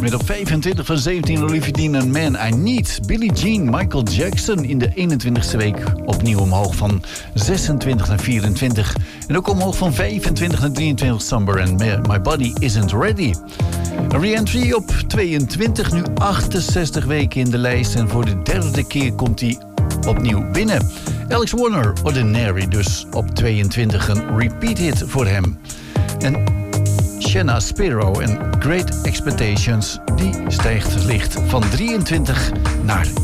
Met op 25 van 17 Olivia Dean en Man I Need. Billie Jean, Michael Jackson in de 21ste week opnieuw omhoog van 26 naar 24. En ook omhoog van 25 naar 23 Summer en My Body Isn't Ready. Re-entry op 22, nu 68 weken in de lijst. En voor de derde keer komt hij opnieuw binnen. Alex Warner, Ordinary, dus op 22 een repeat hit voor hem. En Shanna Spiro en Great Expectations, die stijgt licht van 23 naar